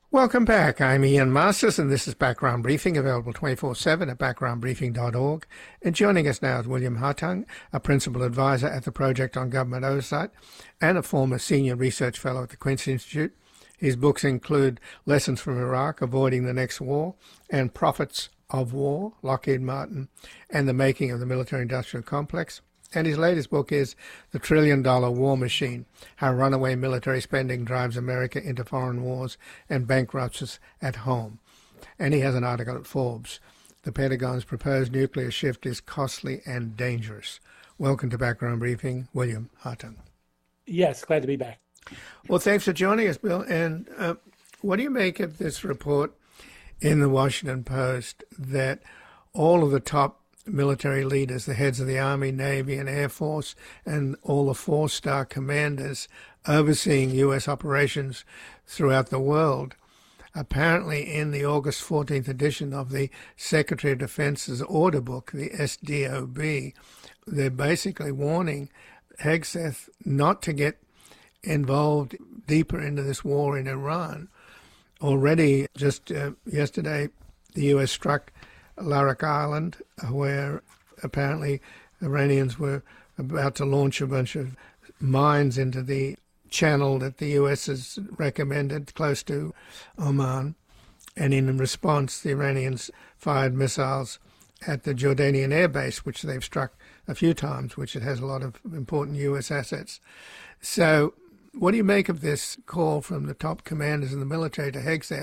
Welcome back. I'm Ian Masters, and this is Background Briefing, available 24/7 at backgroundbriefing.org. And joining us now is William Hartung, a Principal Advisor at the Project on Government Oversight and a former Senior Research Fellow at the Quincy Institute. His books include Lessons from Iraq, Avoiding the Next War, and Profits of War, Lockheed Martin, and the Making of the Military-Industrial Complex. And his latest book is The Trillion-Dollar War Machine, How Runaway Military Spending Drives America into Foreign Wars and Bankrupts us at Home. And he has an article at Forbes. The Pentagon's proposed nuclear shift is costly and dangerous. Welcome to Background Briefing, William Hartung. Yes, glad to be back. Well, thanks for joining us, Bill. And what do you make of this report in the Washington Post that all of the top military leaders, the heads of the Army, Navy, and Air Force, and all the four-star commanders overseeing U.S. operations throughout the world, apparently in the August 14th edition of the Secretary of Defense's order book, the SDOB, they're basically warning Hegseth not to get involved deeper into this war in Iran. Already, just yesterday, the U.S. struck Larak Island, where apparently Iranians were about to launch a bunch of mines into the channel that the U.S. has recommended close to Oman. And in response, the Iranians fired missiles at the Jordanian air base, which they've struck a few times, which it has a lot of important U.S. assets. So what do you make of this call from the top commanders in the military to Hegseth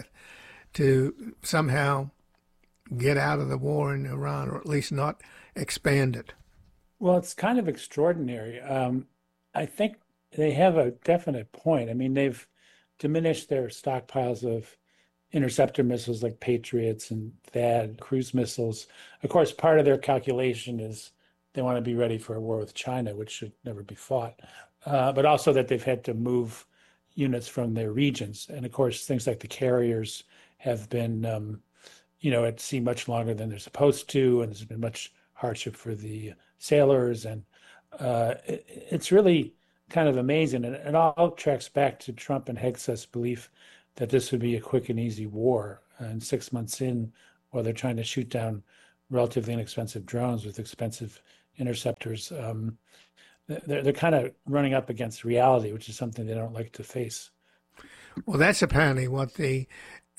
to somehow get out of the war in Iran, or at least not expand it? Well, it's kind of extraordinary. I think they have a definite point. I mean, they've diminished their stockpiles of interceptor missiles like Patriots and THAAD cruise missiles. Of course, part of their calculation is they want to be ready for a war with China, which should never be fought, but also that they've had to move units from their regions. And of course, things like the carriers have been at sea much longer than they're supposed to, and there's been much hardship for the sailors, and it's really kind of amazing. And it all tracks back to Trump and Hegseth's belief that this would be a quick and easy war. And 6 months in, while they're trying to shoot down relatively inexpensive drones with expensive interceptors, they're kind of running up against reality, which is something they don't like to face. Well, that's apparently what the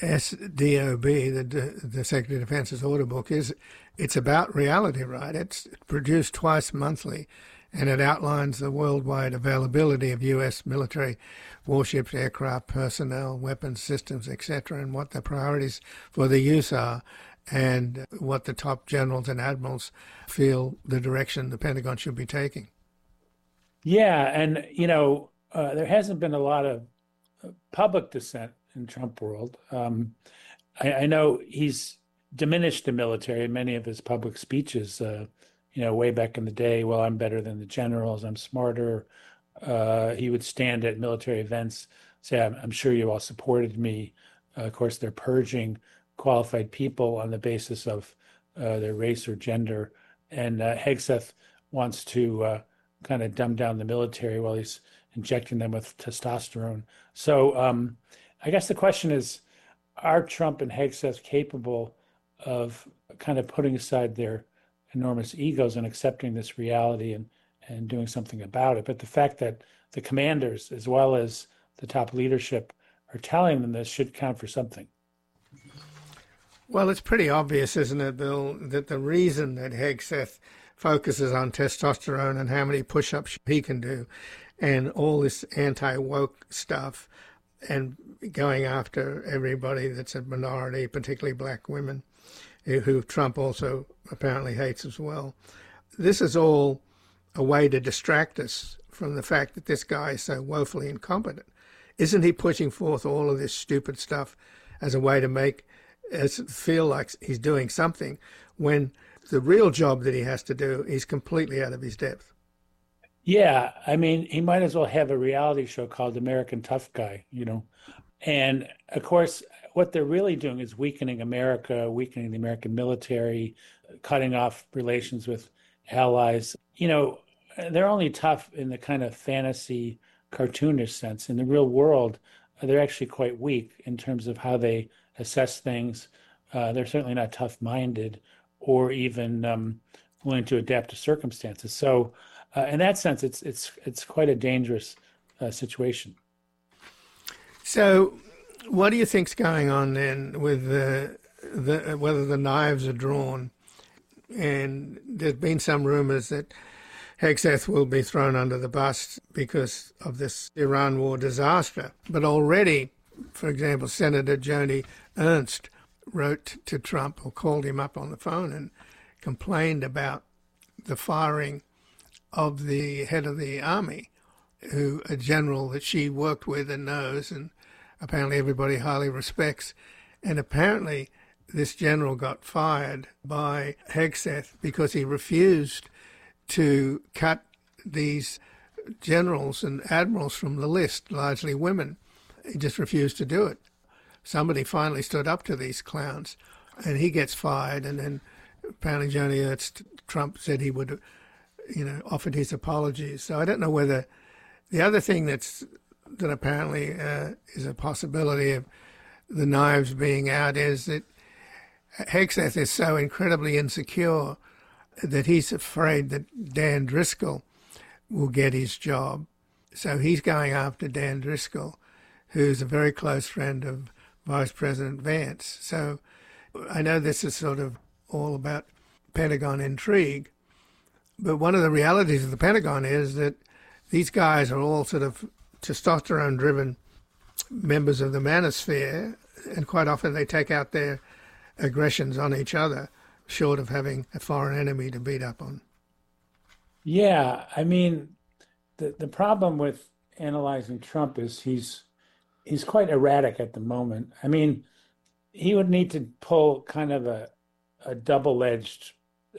SDOB, the Secretary of Defense's order book, is. It's about reality, right? It's produced twice monthly, and it outlines the worldwide availability of U.S. military warships, aircraft, personnel, weapons systems, etc., and what the priorities for the use are, and what the top generals and admirals feel the direction the Pentagon should be taking. Yeah, and there hasn't been a lot of public dissent in Trump world. I know he's diminished the military in many of his public speeches, way back in the day. Well, I'm better than the generals. I'm smarter. He would stand at military events, say, I'm sure you all supported me. Of course, they're purging qualified people on the basis of their race or gender. And Hegseth wants to kind of dumb down the military while he's injecting them with testosterone. So I guess the question is, are Trump and Hegseth capable of kind of putting aside their enormous egos and accepting this reality and doing something about it? But the fact that the commanders, as well as the top leadership, are telling them this should count for something. Well, it's pretty obvious, isn't it, Bill, that the reason that Hegseth focuses on testosterone and how many push-ups he can do and all this anti-woke stuff and going after everybody that's a minority, particularly black women, who Trump also apparently hates as well. This is all a way to distract us from the fact that this guy is so woefully incompetent. Isn't he pushing forth all of this stupid stuff as a way to make us feel like he's doing something when the real job that he has to do is completely out of his depth? Yeah, I mean, he might as well have a reality show called American Tough Guy, And of course, what they're really doing is weakening America, weakening the American military, cutting off relations with allies. They're only tough in the kind of fantasy, cartoonish sense. In the real world, they're actually quite weak in terms of how they assess things. They're certainly not tough-minded or even willing to adapt to circumstances. So, in that sense, it's quite a dangerous situation. So, what do you think's going on then with whether the knives are drawn? And there's been some rumours that Hegseth will be thrown under the bus because of this Iran war disaster. But already, for example, Senator Joni Ernst wrote to Trump or called him up on the phone and complained about the firing of the head of the army, a general that she worked with and knows, and apparently everybody highly respects. And apparently this general got fired by Hegseth because he refused to cut these generals and admirals from the list, largely women. He just refused to do it. Somebody finally stood up to these clowns, and he gets fired. And then apparently Joni Ernst, Trump said he would, offered his apologies. So I don't know whether the other thing that apparently is a possibility of the knives being out is that Hegseth is so incredibly insecure that he's afraid that Dan Driscoll will get his job. So he's going after Dan Driscoll, who's a very close friend of Vice President Vance. So I know this is sort of all about Pentagon intrigue, but one of the realities of the Pentagon is that these guys are all sort of testosterone-driven members of the manosphere, and quite often they take out their aggressions on each other, short of having a foreign enemy to beat up on. Yeah, I mean, the problem with analyzing Trump is he's quite erratic at the moment. I mean, he would need to pull kind of a double-edged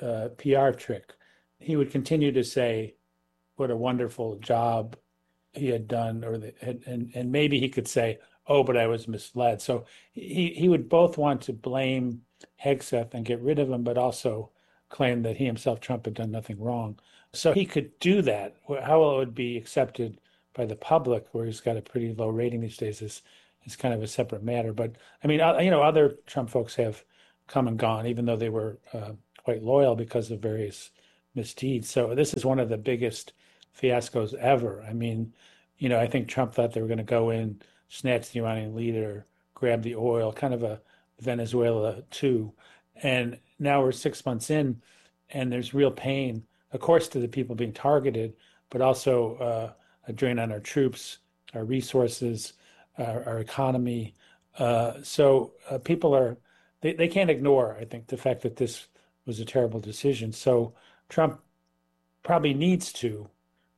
PR trick. He would continue to say what a wonderful job he had done, and maybe he could say, "Oh, but I was misled." So he would both want to blame Hegseth and get rid of him, but also claim that he himself, Trump, had done nothing wrong. So he could do that. How it would be accepted by the public, where he's got a pretty low rating these days, is kind of a separate matter. But I mean, other Trump folks have come and gone, even though they were quite loyal because of various misdeeds. So this is one of the biggest fiascos ever. I mean, I think Trump thought they were going to go in, snatch the Iranian leader, grab the oil, kind of a Venezuela too. And now we're 6 months in, and there's real pain, of course, to the people being targeted, but also a drain on our troops, our resources, our economy. So people they can't ignore, I think, the fact that this was a terrible decision. So Trump probably needs to,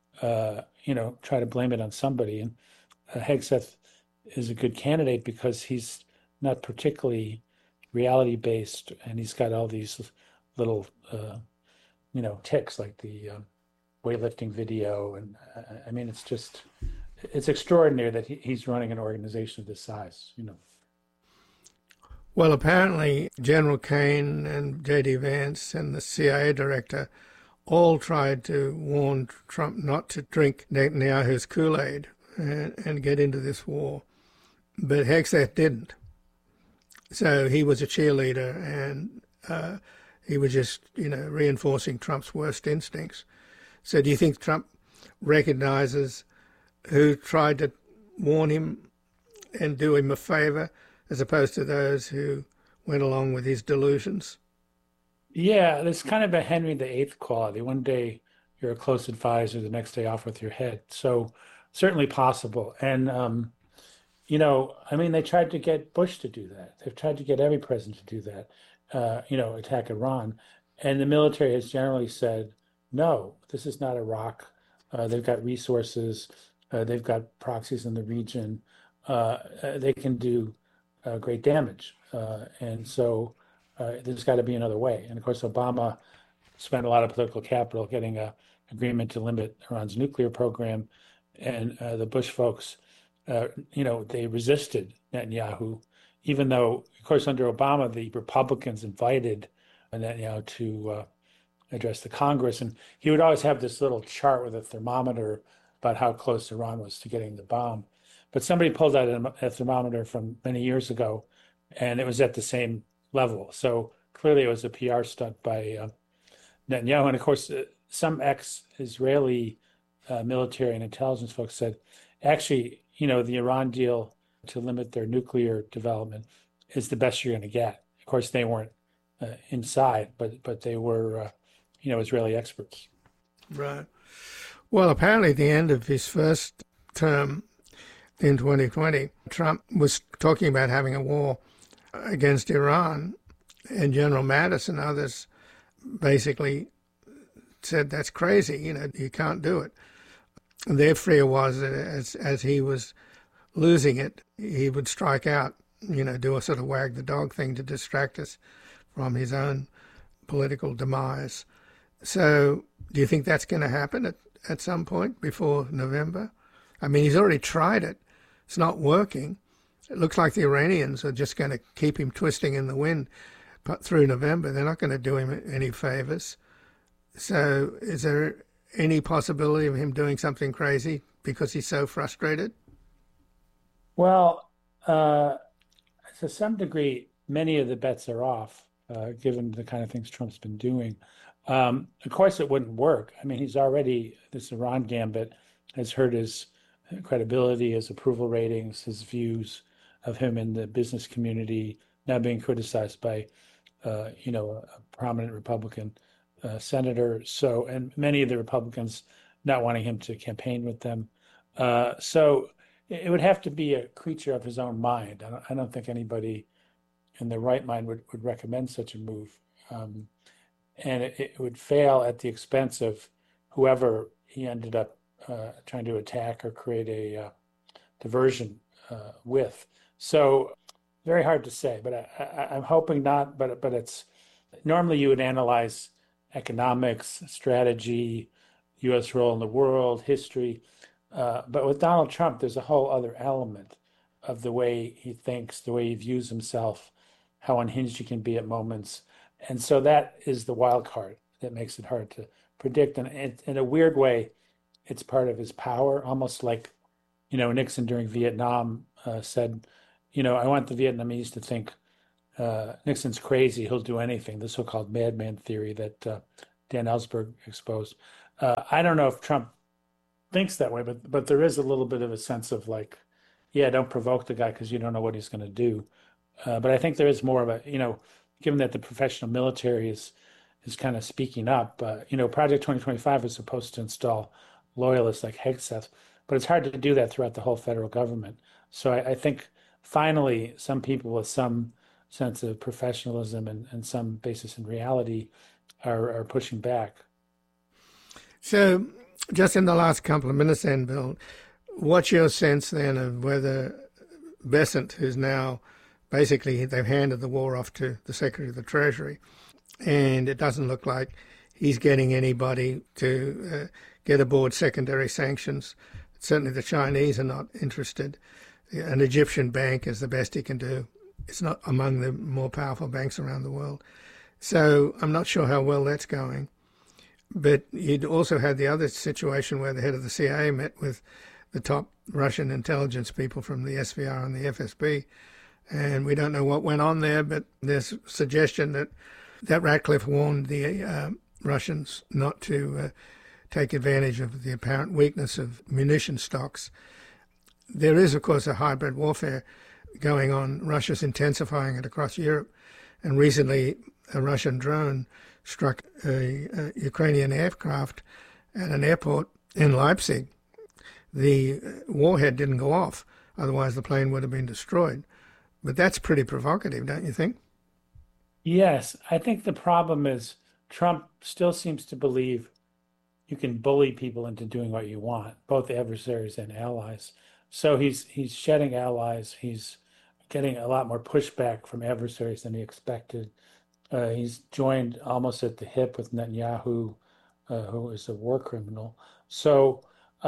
try to blame it on somebody. And Hegseth is a good candidate because he's not particularly reality-based, and he's got all these little, ticks like the weightlifting video. And I mean, it's extraordinary that he's running an organization of this size. Well, apparently General Kane and J.D. Vance and the CIA director all tried to warn Trump not to drink Netanyahu's Kool-Aid and get into this war. But Hegseth didn't. So he was a cheerleader, and he was just, reinforcing Trump's worst instincts. So do you think Trump recognizes who tried to warn him and do him a favor, as opposed to those who went along with his delusions? Yeah, there's kind of a Henry VIII quality. One day you're a close advisor, the next day off with your head. So certainly possible. And, I mean, they tried to get Bush to do that. They've tried to get every president to do that, attack Iran. And the military has generally said, no, this is not Iraq. They've got resources. They've got proxies in the region. They can do great damage. And so there's got to be another way. And of course, Obama spent a lot of political capital getting an agreement to limit Iran's nuclear program. And the Bush folks, they resisted Netanyahu, even though, of course, under Obama, the Republicans invited Netanyahu to address the Congress. And he would always have this little chart with a thermometer about how close Iran was to getting the bomb. But somebody pulled out a thermometer from many years ago, and it was at the same level. So clearly, it was a PR stunt by Netanyahu. And of course, some ex-Israeli military and intelligence folks said, actually, the Iran deal to limit their nuclear development is the best you're going to get. Of course, they weren't inside, but they were, Israeli experts. Right. Well, apparently, at the end of his first term in 2020, Trump was talking about having a war against Iran, and General Mattis and others basically said that's crazy. You can't do it. And their fear was that as he was losing it, he would strike out, do a sort of wag the dog thing to distract us from his own political demise. So do you think that's going to happen at some point before November? I mean, he's already tried it. It's not working. It looks like the Iranians are just going to keep him twisting in the wind through November. They're not going to do him any favors. So is there any possibility of him doing something crazy because he's so frustrated? Well, to some degree, many of the bets are off, given the kind of things Trump's been doing. Of course, it wouldn't work. I mean, this Iran gambit has hurt his credibility, his approval ratings, his views of him in the business community, now being criticized by, a prominent Republican senator. So, and many of the Republicans not wanting him to campaign with them. So it would have to be a creature of his own mind. I don't think anybody in their right mind would recommend such a move. And it would fail at the expense of whoever he ended up trying to attack or create a diversion with. So very hard to say, but I'm hoping not. But it's normally you would analyze economics, strategy, U.S. role in the world, history. But with Donald Trump, there's a whole other element of the way he thinks, the way he views himself, how unhinged he can be at moments. And so that is the wild card that makes it hard to predict. And in a weird way, it's part of his power, almost like, Nixon during Vietnam said, I want the Vietnamese to think Nixon's crazy, he'll do anything, the so-called madman theory that Dan Ellsberg exposed. I don't know if Trump thinks that way, but there is a little bit of a sense of like, yeah, don't provoke the guy because you don't know what he's going to do. But I think there is more of a, given that the professional military is kind of speaking up, Project 2025 is supposed to install loyalists like Hegseth, but it's hard to do that throughout the whole federal government. So I think finally some people with some sense of professionalism and some basis in reality are pushing back. So just in the last couple of minutes then, Bill, what's your sense then of whether Bessent, who's now basically they've handed the war off to the Secretary of the Treasury, and it doesn't look like he's getting anybody to get aboard secondary sanctions. Certainly the Chinese are not interested. An Egyptian bank is the best he can do. It's not among the more powerful banks around the world. So I'm not sure how well that's going. But you'd also had the other situation where the head of the CIA met with the top Russian intelligence people from the SVR and the FSB. And we don't know what went on there, but there's suggestion that Ratcliffe warned the Russians not to take advantage of the apparent weakness of munition stocks. There is, of course, a hybrid warfare going on. Russia's intensifying it across Europe. And recently, a Russian drone struck a Ukrainian aircraft at an airport in Leipzig. The warhead didn't go off, otherwise the plane would have been destroyed. But that's pretty provocative, don't you think? Yes, I think the problem is Trump still seems to believe you can bully people into doing what you want, both adversaries and allies. So he's shedding allies. He's getting a lot more pushback from adversaries than he expected. He's joined almost at the hip with Netanyahu, who is a war criminal. So,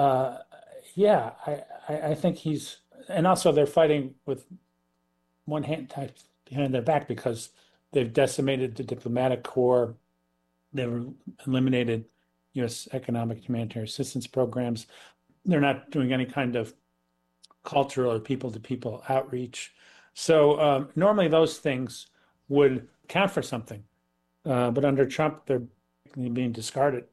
yeah, I think and also they're fighting with one hand tied behind their back because they've decimated the diplomatic corps. They've eliminated U.S. economic humanitarian assistance programs. They're not doing any kind of cultural or people-to-people outreach. So normally those things would count for something, but under Trump, they're being discarded.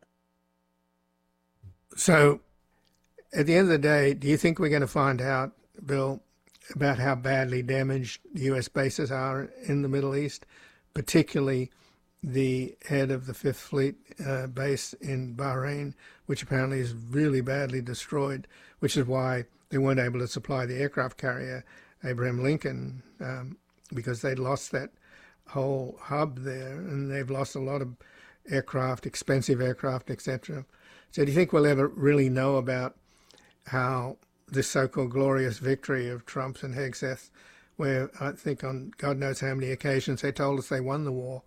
So at the end of the day, do you think we're going to find out, Bill, about how badly damaged U.S. bases are in the Middle East, particularly the head of the Fifth Fleet base in Bahrain, which apparently is really badly destroyed, which is why they weren't able to supply the aircraft carrier Abraham Lincoln, because they'd lost that whole hub there, and they've lost a lot of aircraft, expensive aircraft, etc. So do you think we'll ever really know about how this so-called glorious victory of Trump's and Hegseth, where I think on God knows how many occasions they told us they won the war,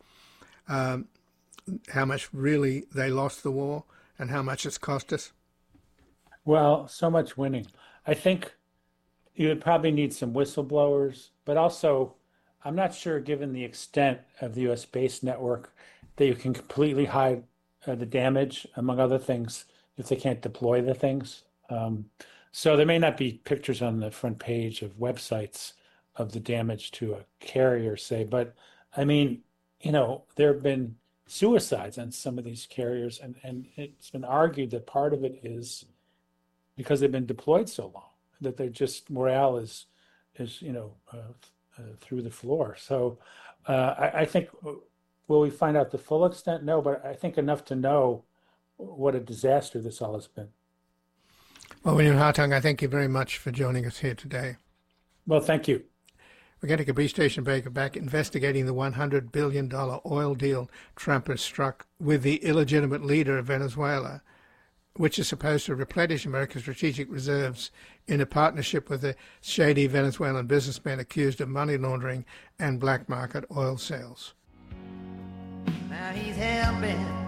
how much really they lost the war and how much it's cost us? Well, so much winning. I think you would probably need some whistleblowers, but also I'm not sure, given the extent of the U.S. base network, that you can completely hide the damage, among other things, if they can't deploy the things. So there may not be pictures on the front page of websites of the damage to a carrier, say, but I mean, there have been suicides on some of these carriers, and it's been argued that part of it is because they've been deployed so long, that they're just morale is through the floor. So I think, will we find out the full extent? No, but I think enough to know what a disaster this all has been. Well, William Hartung, I thank you very much for joining us here today. Well, thank you. We're going to take a brief station break. Back investigating the $100 billion oil deal Trump has struck with the illegitimate leader of Venezuela, which is supposed to replenish America's strategic reserves in a partnership with a shady Venezuelan businessman accused of money laundering and black market oil sales. Now he's hell-bent